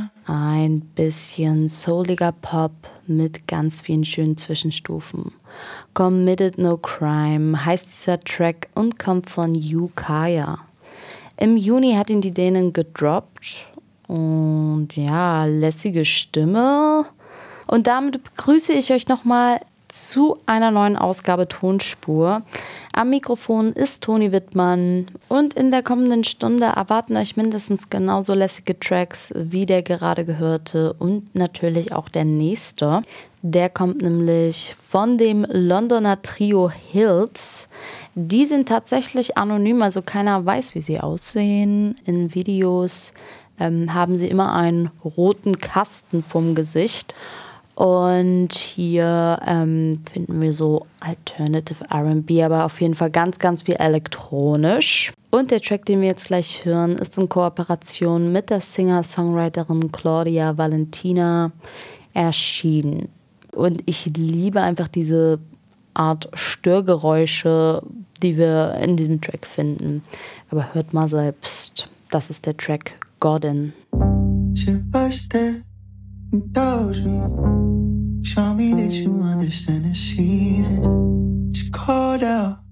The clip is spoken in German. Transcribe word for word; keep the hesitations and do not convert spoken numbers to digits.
Ein bisschen souliger Pop mit ganz vielen schönen Zwischenstufen. Committed No Crime heißt dieser Track und kommt von Ukiah. Im Juni hat ihn die Dänen gedroppt und ja, lässige Stimme. Und damit begrüße ich euch nochmal zu einer neuen Ausgabe Tonspur. Am Mikrofon ist Toni Wittmann und in der kommenden Stunde erwarten euch mindestens genauso lässige Tracks wie der gerade gehörte und natürlich auch der nächste. Der kommt nämlich von dem Londoner Trio Hills. Die sind tatsächlich anonym, also keiner weiß, wie sie aussehen. In Videos ähm, haben sie immer einen roten Kasten vorm Gesicht. Und hier ähm, finden wir so Alternative R and B, aber auf jeden Fall ganz, ganz viel elektronisch. Und der Track, den wir jetzt gleich hören, ist in Kooperation mit der Singer-Songwriterin Claudia Valentina erschienen. Und ich liebe einfach diese Art Störgeräusche, die wir in diesem Track finden. Aber hört mal selbst, das ist der Track Godin. Indulge me, show me that you understand the seasons. It's cold out,